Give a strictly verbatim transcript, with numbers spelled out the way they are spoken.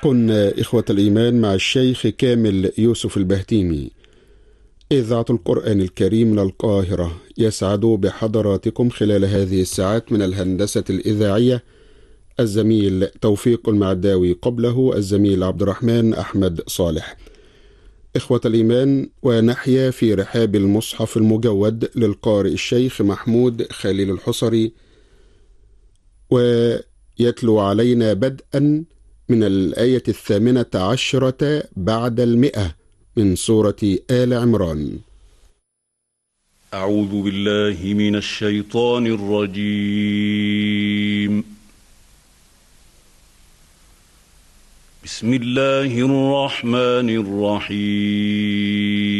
كنا إخوة الإيمان مع الشيخ كامل يوسف البهتيمي. إذاعة القرآن الكريم من القاهرة يسعد بحضراتكم خلال هذه الساعات من الهندسة الإذاعية الزميل توفيق المعداوي، قبله الزميل عبد الرحمن أحمد صالح. إخوة الإيمان، ونحيا في رحاب المصحف المجود للقارئ الشيخ محمود خليل الحصري، ويتلو علينا بدءا من الآية الثامنة عشرة بعد المئة من سورة آل عمران. أعوذ بالله من الشيطان الرجيم. بسم الله الرحمن الرحيم.